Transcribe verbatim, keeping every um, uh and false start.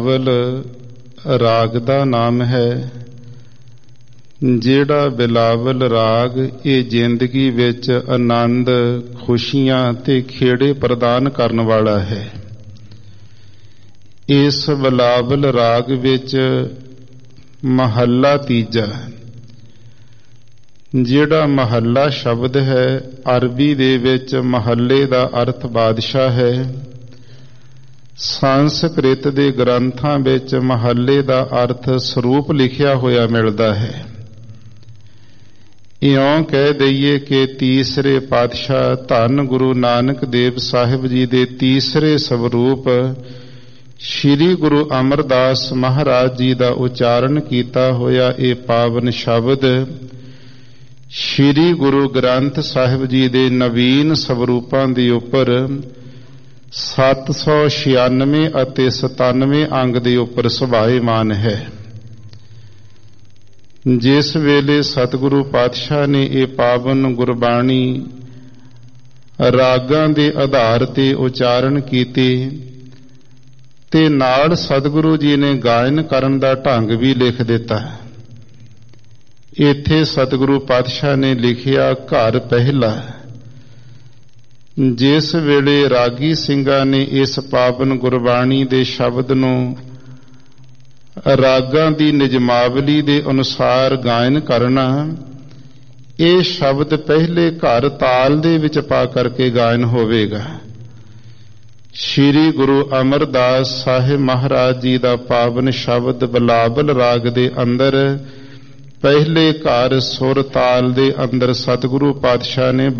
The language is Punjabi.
ਬਿਲਾਵਲ ਰਾਗ ਦਾ ਨਾਮ ਹੈ। ਜਿਹੜਾ ਬਿਲਾਵਲ ਰਾਗ ਇਹ ਜ਼ਿੰਦਗੀ ਵਿੱਚ ਆਨੰਦ, ਖੁਸ਼ੀਆਂ ਤੇ ਖੇੜੇ ਪ੍ਰਦਾਨ ਕਰਨ ਵਾਲਾ ਹੈ। ਇਸ ਬਿਲਾਵਲ ਰਾਗ ਵਿੱਚ ਮਹੱਲਾ ਤੀਜਾ, ਜਿਹੜਾ ਮਹੱਲਾ ਸ਼ਬਦ ਹੈ ਅਰਬੀ ਦੇ ਵਿੱਚ ਮਹੱਲੇ ਦਾ ਅਰਥ ਬਾਦਸ਼ਾਹ ਹੈ। ਸੰਸਕ੍ਰਿਤ ਦੇ ਗ੍ਰੰਥਾਂ ਵਿੱਚ ਮਹੱਲੇ ਦਾ ਅਰਥ ਸਰੂਪ ਲਿਖਿਆ ਹੋਇਆ ਮਿਲਦਾ ਹੈ। ਇਉਂ ਕਹਿ ਦਈਏ ਕਿ ਤੀਸਰੇ ਪਾਤਸ਼ਾਹ ਧੰਨ ਗੁਰੂ ਨਾਨਕ ਦੇਵ ਸਾਹਿਬ ਜੀ ਦੇ ਤੀਸਰੇ ਸਵਰੂਪ ਸ੍ਰੀ ਗੁਰੂ ਅਮਰਦਾਸ ਮਹਾਰਾਜ ਜੀ ਦਾ ਉਚਾਰਨ ਕੀਤਾ ਹੋਇਆ ਇਹ ਪਾਵਨ ਸ਼ਬਦ ਸ੍ਰੀ ਗੁਰੂ ਗ੍ਰੰਥ ਸਾਹਿਬ ਜੀ ਦੇ ਨਵੀਨ ਸਵਰੂਪਾਂ ਦੇ ਉੱਪਰ ਸੱਤ ਸੌ ਛਿਆਨਵੇਂ ਅਤੇ ਸਤਾਨਵੇਂ ਅੰਗ ਦੇ ਉੱਪਰ ਸੁਭਾਏਮਾਨ ਹੈ। ਜਿਸ ਵੇਲੇ ਸਤਿਗੁਰੂ ਪਾਤਸ਼ਾਹ ਨੇ ਇਹ ਪਾਵਨ ਗੁਰਬਾਣੀ ਰਾਗਾਂ ਦੇ ਆਧਾਰ ਤੇ ਉਚਾਰਨ ਕੀਤੀ ਤੇ ਨਾਲ ਸਤਿਗੁਰੂ ਜੀ ਨੇ ਗਾਇਨ ਕਰਨ ਦਾ ਢੰਗ ਵੀ ਲਿਖ ਦਿੱਤਾ। ਇੱਥੇ ਸਤਿਗੁਰੂ ਪਾਤਸ਼ਾਹ ਨੇ ਲਿਖਿਆ ਘਰ ਪਹਿਲਾ। ਜਿਸ ਵੇਲੇ ਰਾਗੀ ਸਿੰਘਾਂ ਨੇ ਇਸ ਪਾਵਨ ਗੁਰਬਾਣੀ ਦੇ ਸ਼ਬਦ ਨੂੰ ਰਾਗਾਂ ਦੀ ਨਿਯਮਾਵਲੀ ਦੇ ਅਨੁਸਾਰ ਗਾਇਨ ਕਰਨਾ, ਇਹ ਸ਼ਬਦ ਪਹਿਲੇ ਘਰ ਤਾਲ ਦੇ ਵਿੱਚ ਪਾ ਕਰਕੇ ਗਾਇਨ ਹੋਵੇਗਾ। ਸ੍ਰੀ ਗੁਰੂ ਅਮਰਦਾਸ ਸਾਹਿਬ ਮਹਾਰਾਜ ਜੀ ਦਾ ਪਾਵਨ ਸ਼ਬਦ ਬਿਲਾਵਲ ਰਾਗ ਦੇ ਅੰਦਰ ਪਹਿਲੇ ਘਰ ਸੁਰ ਤਾਲ ਦੇ ਅੰਦਰ ਸਤਿਗੁਰੂ ਪਾਤਸ਼ਾਹ ਨੇ